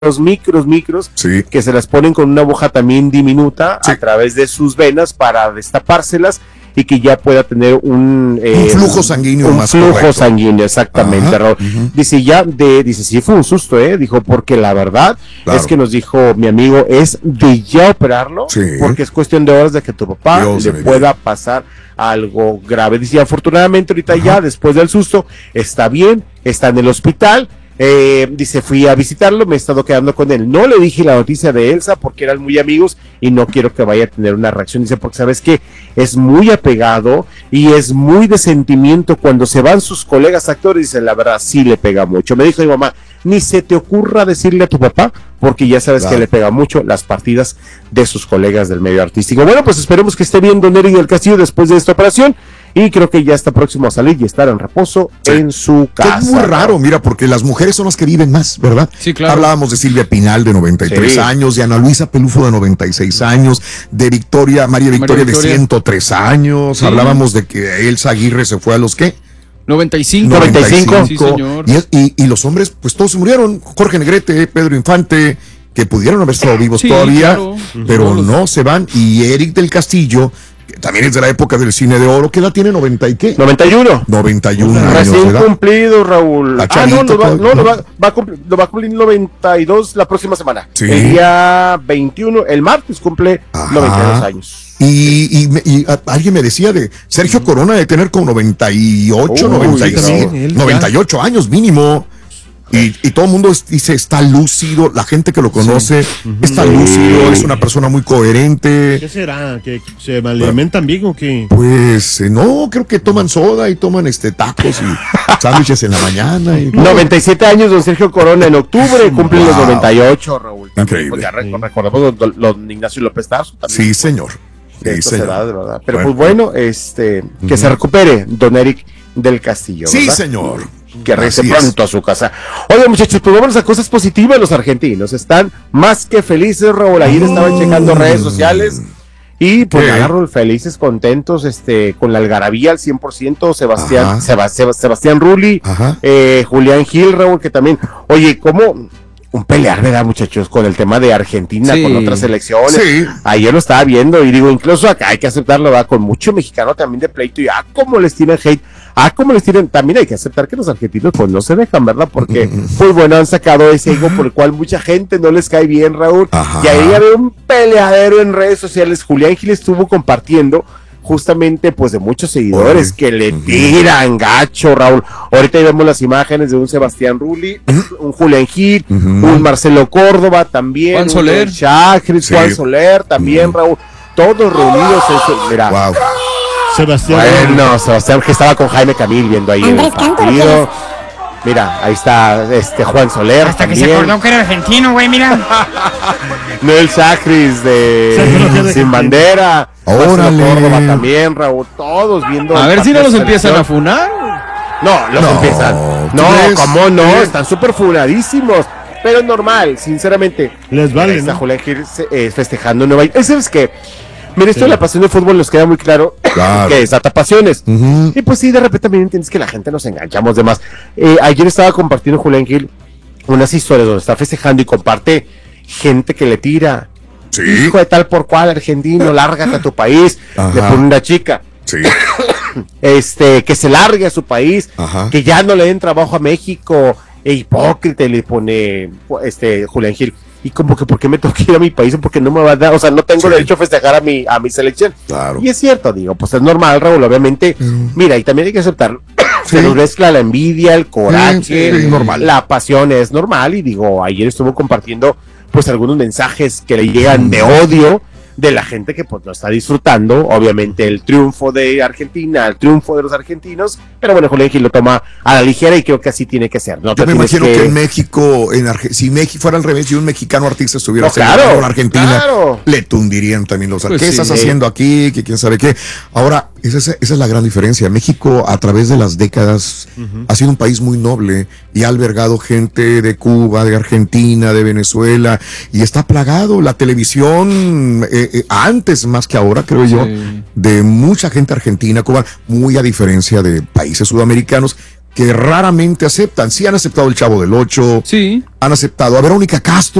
micros, sí, que se las ponen con una aguja también diminuta sí, a través de sus venas para destapárselas y que ya pueda tener un flujo sanguíneo más flujo correcto. sanguíneo, exactamente, Raúl. Dice, sí fue un susto, dijo, porque la verdad es que nos dijo mi amigo, es de ya operarlo, porque es cuestión de horas de que tu papá le pueda pasar algo grave. Dice, afortunadamente ahorita ya, después del susto, está bien, está en el hospital. Dice, fui a visitarlo, me he estado quedando con él. No le dije la noticia de Elsa porque eran muy amigos y no quiero que vaya a tener una reacción. Dice, porque sabes que es muy apegado y es muy de sentimiento cuando se van sus colegas actores. Dice, la verdad, sí le pega mucho. Me dijo mi mamá, ni se te ocurra decirle a tu papá porque ya sabes que le pega mucho las partidas de sus colegas del medio artístico. Bueno, pues esperemos que esté bien don Eric del Castillo después de esta operación. Y creo que ya está próximo a salir y estar en reposo en su casa. Es muy raro, mira, porque las mujeres son las que viven más, ¿verdad? Sí, claro. Hablábamos de Silvia Pinal, de 93 años, de Ana Luisa Pelufo, de 96 años, de María Victoria, de 103 años. Sí. Hablábamos de que Elsa Aguirre se fue a los, ¿qué? 95. Sí, señor. Y los hombres, pues todos se murieron. Jorge Negrete, Pedro Infante, que pudieron haber estado vivos todavía, claro, pero no se van. Y Eric del Castillo, también es de la época del cine de oro. ¿Qué edad tiene? ¿90 y qué? 91. 91 años. Recién cumplido, Raúl. Va a cumplir 92 la próxima semana. Sí. El día 21, el martes, cumple 92 años. Y alguien me decía de Sergio Corona de tener como 98, 98 años mínimo. Y todo el mundo dice, está lúcido, la gente que lo conoce está lúcido, es una persona muy coherente. ¿Qué será? ¿Que se alimentan bien o qué? Pues no, creo que toman soda y toman tacos y sándwiches en la mañana. 97 años, don Sergio Corona, en octubre cumplen los 98, Raúl. Increíble. Pues ya recordamos don Ignacio López Tarso también. Sí, señor. Sí, señor. Edades, ¿verdad? Pero pues bueno, que se recupere don Eric del Castillo, ¿verdad? Sí, señor. Que regrese pronto a su casa. Oye, muchachos, pues vámonos a cosas positivas. Los argentinos están más que felices, Raúl. Ayer estaban checando redes sociales y pues agarro felices, contentos, con la algarabía al 100%. Sebastián Rulli, Julián Gil, Raúl, que también, oye, ¿cómo? Un pelear, ¿verdad, muchachos? Con el tema de Argentina, con otras selecciones. Sí. Ayer lo estaba viendo y digo, incluso acá hay que aceptarlo, ¿verdad? Con mucho mexicano también de pleito y cómo les tiran hate, cómo les tiran. También hay que aceptar que los argentinos pues no se dejan, ¿verdad? Porque, pues bueno, han sacado ese ego por el cual mucha gente no les cae bien, Raúl. Y ahí había un peleadero en redes sociales. Julián Gil estuvo compartiendo justamente pues de muchos seguidores que le tiran gacho, Raúl. Ahorita ahí vemos las imágenes de un Sebastián Rulli, un Julián Gil, un Marcelo Córdoba también, Juan Soler, Juan Soler también, Raúl, todos reunidos mira. Sebastián que estaba con Jaime Camil viendo ahí Andrés en el partido. Mira, ahí está Juan Soler. Hasta también. Que se acordó que era argentino, güey, mira. Noel Sacris de Sin Bandera. Órale. Córdoba también, Raúl. Todos viendo. A ver si no los empiezan a funar. No, empiezan. No, ¿cómo no? Están súper funadísimos. Pero es normal, sinceramente. Les vale. Está Julián Gil festejando en Nueva York. ¿Sabes qué? Mira, esto de la pasión del fútbol nos queda muy claro que es pasiones. Y pues sí, de repente también entiendes que la gente nos enganchamos de más. Ayer estaba compartiendo Julián Gil unas historias donde está festejando y comparte gente que le tira. Sí. Hijo de tal por cual, argentino, lárgate a tu país. Le pone una chica. Sí. Que se largue a su país, que ya no le den trabajo a México. Hipócrita, le pone Julián Gil. Y como que, ¿por qué me tengo que ir a mi país? Porque no me va a dar, o sea, no tengo derecho a festejar a mi selección. Claro. Y es cierto, digo, pues es normal, Raúl, obviamente. Mira, y también hay que aceptar, se nos mezcla la envidia, el coraje, la pasión, es normal. Y digo, ayer estuvo compartiendo, pues, algunos mensajes que le llegan de odio de la gente que pues no está disfrutando, obviamente, el triunfo de Argentina, el triunfo de los argentinos, pero bueno, Julián Gil lo toma a la ligera y creo que así tiene que ser. ¿No? Yo me imagino que en México, si México fuera al revés y un mexicano artista estuviera celebrando en Argentina, le tundirían también los ¿qué estás haciendo aquí? ¿Qué quién sabe qué? Ahora, esa es la gran diferencia. México, a través de las décadas, ha sido un país muy noble y ha albergado gente de Cuba, de Argentina, de Venezuela, y está plagado la televisión, antes más que ahora, creo yo, de mucha gente argentina, cubana, muy a diferencia de países sudamericanos que raramente aceptan. Sí han aceptado el Chavo del Ocho, Sí. han aceptado a Verónica Castro.